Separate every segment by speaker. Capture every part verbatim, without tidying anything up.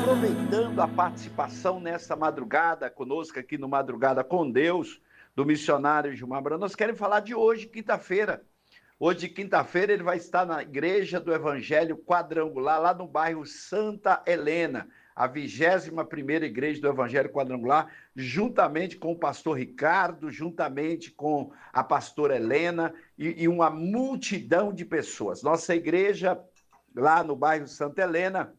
Speaker 1: aproveitando a participação nessa madrugada conosco aqui no Madrugada com Deus, do missionário Gilmar Brando, nós queremos falar de hoje, quinta-feira. Hoje, quinta-feira, ele vai estar na Igreja do Evangelho Quadrangular, lá no bairro Santa Helena, a vigésima primeira Igreja do Evangelho Quadrangular, juntamente com o pastor Ricardo, juntamente com a pastora Helena e, e uma multidão de pessoas. Nossa igreja, lá no bairro Santa Helena,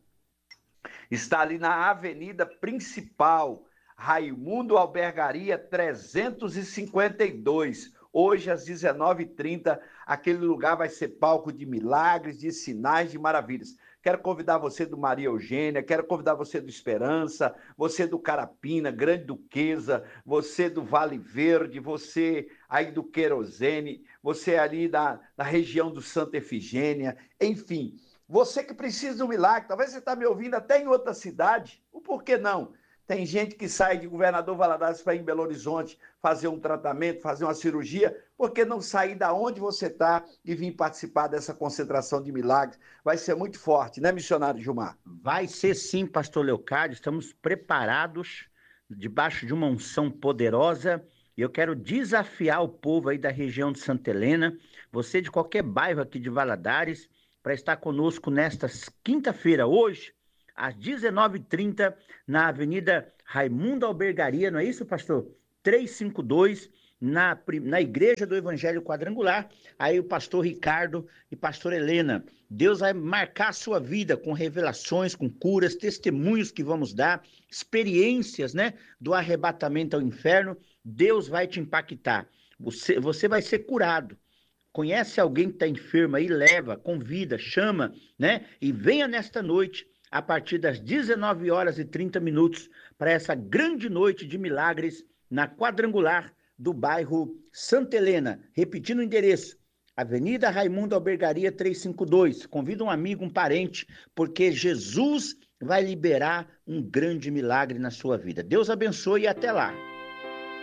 Speaker 1: está ali na avenida principal, Raimundo Albergaria trezentos e cinquenta e dois. Hoje, às dezenove e trinta, aquele lugar vai ser palco de milagres, de sinais, de maravilhas. Quero convidar você do Maria Eugênia, quero convidar você do Esperança, você do Carapina, Grande Duquesa, você do Vale Verde, você aí do Querosene, você ali da, da região do Santa Efigênia, enfim. Você que precisa de um milagre, talvez você está me ouvindo até em outra cidade, o porquê não? Tem gente que sai de Governador Valadares para ir em Belo Horizonte fazer um tratamento, fazer uma cirurgia, por que não sair da onde você está e vir participar dessa concentração de milagres? Vai ser muito forte, né, missionário Gilmar?
Speaker 2: Vai ser sim, pastor Leocádio, estamos preparados, debaixo de uma unção poderosa, e eu quero desafiar o povo aí da região de Santa Helena, você de qualquer bairro aqui de Valadares, para estar conosco nesta quinta-feira, hoje, às dezenove e trinta, na Avenida Raimundo Albergaria, não é isso, pastor? trezentos e cinquenta e dois, na, na Igreja do Evangelho Quadrangular. Aí o pastor Ricardo e pastor Helena. Deus vai marcar a sua vida com revelações, com curas, testemunhos que vamos dar, experiências, né, do arrebatamento ao inferno. Deus vai te impactar. Você, você vai ser curado. Conhece alguém que está enfermo aí? Leva, convida, chama, né? E venha nesta noite, a partir das dezenove horas e trinta minutos, para essa grande noite de milagres na Quadrangular do bairro Santa Helena. Repetindo o endereço, Avenida Raimundo Albergaria trezentos e cinquenta e dois. Convida um amigo, um parente, porque Jesus vai liberar um grande milagre na sua vida. Deus abençoe e até lá.